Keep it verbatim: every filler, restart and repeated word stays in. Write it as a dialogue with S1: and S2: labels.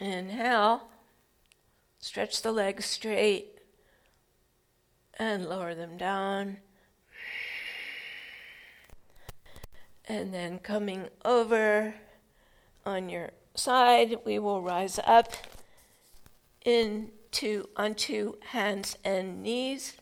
S1: Inhale, stretch the legs straight and lower them down. And then coming over on your side, we will rise up into onto hands and knees.